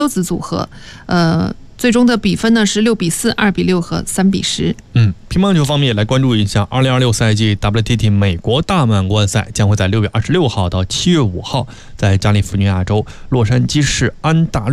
子组合，最终的比分呢是6比4、2比6和3比10。 乒乓球方面也来关注一下2026赛季 WTT 美国大满贯赛将会在6月26号到7月5号在加利福尼亚州洛杉矶市安大略